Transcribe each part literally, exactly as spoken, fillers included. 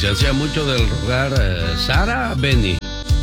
se hacía mucho del rogar. Eh, ¿Sara, Benny?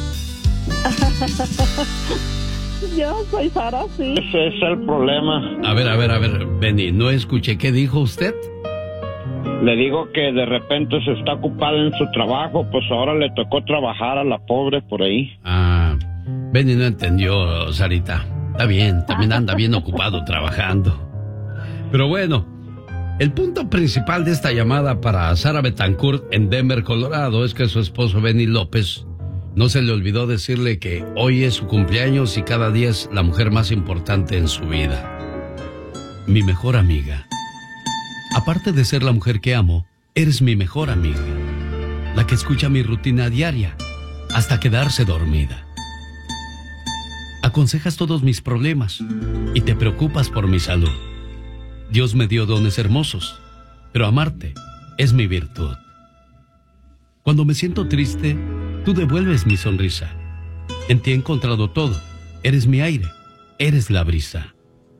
Yo soy Sara, sí. Ese es el problema. A ver, a ver, a ver, Benny, no escuché. ¿Qué dijo usted? Le digo que de repente se está ocupada en su trabajo, pues ahora le tocó trabajar a la pobre por ahí. Ah, Benny no entendió, Sarita. Está bien, también anda bien ocupado trabajando. Pero bueno, el punto principal de esta llamada para Sara Betancourt en Denver, Colorado, es que su esposo Benny López no se le olvidó decirle que hoy es su cumpleaños y cada día es la mujer más importante en su vida. Mi mejor amiga. Aparte de ser la mujer que amo, eres mi mejor amiga. La que escucha mi rutina diaria hasta quedarse dormida. Aconsejas todos mis problemas y te preocupas por mi salud. Dios me dio dones hermosos, pero amarte es mi virtud. Cuando me siento triste, tú devuelves mi sonrisa. En ti he encontrado todo. Eres mi aire, eres la brisa.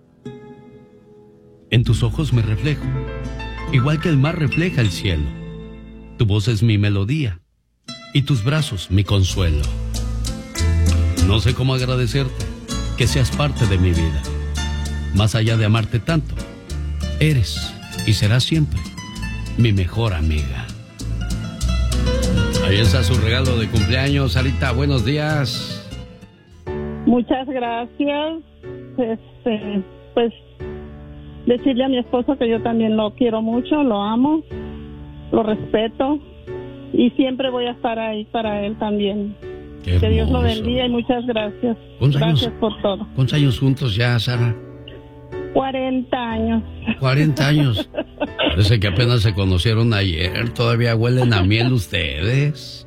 En tus ojos me reflejo, igual que el mar refleja el cielo. Tu voz es mi melodía y tus brazos mi consuelo. No sé cómo agradecerte que seas parte de mi vida. Más allá de amarte tanto, eres y serás siempre mi mejor amiga. Ahí está su regalo de cumpleaños, Sarita. Buenos días. Muchas gracias. Este, pues decirle a mi esposo que yo también lo quiero mucho, lo amo, lo respeto y siempre voy a estar ahí para él también. Qué que Dios lo hermoso. bendiga y muchas gracias. ¿Cuántos Gracias años? por todo. ¿Cuántos años juntos ya, Sara? cuarenta años. cuarenta años. Parece que apenas se conocieron ayer. Todavía huelen a miel ustedes.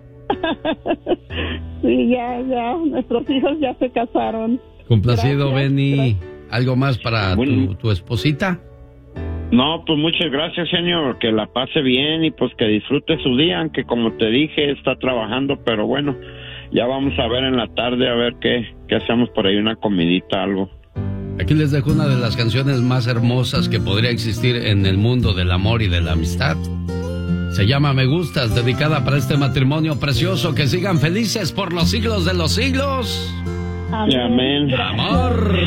Sí, ya, ya. Nuestros hijos ya se casaron. Complacido, Gracias, Benny. gracias. ¿Algo más para Bueno. tu, tu esposita? No, pues muchas gracias, señor, que la pase bien y pues que disfrute su día, aunque como te dije, está trabajando, pero bueno, ya vamos a ver en la tarde, a ver qué, qué hacemos por ahí, una comidita, algo. Aquí les dejo una de las canciones más hermosas que podría existir en el mundo del amor y de la amistad. Se llama Me Gustas, dedicada para este matrimonio precioso. Que sigan felices por los siglos de los siglos. Amén. Amén. Amor.